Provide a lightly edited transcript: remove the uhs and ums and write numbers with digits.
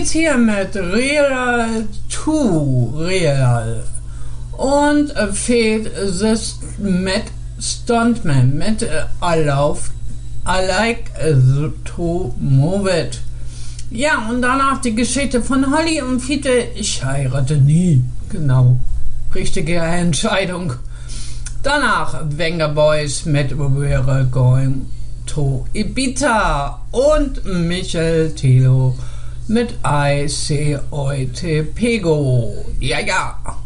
geht's hier mit Real to Real und fehlt das mit Stuntman mit I like to move it. Ja, und danach die Geschichte von Holly und Fiete. Ich heirate nie. Genau. Richtige Entscheidung. Danach Venga Boys mit We're Going to Ibiza und Michael Tilo mit I See Oite Pego. Ja, ja.